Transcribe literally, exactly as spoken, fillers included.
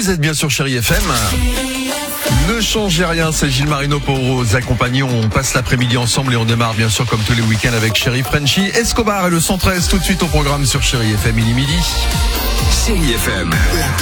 Vous êtes bien sur Chérie F M. Ne changez rien, c'est Gilles Marino pour vous accompagner. On passe l'après-midi ensemble et on démarre bien sûr comme tous les week-ends avec Chérie Frenchy. Escobar et le cent treize tout de suite au programme sur Chérie F M, il est midi. Chérie F M.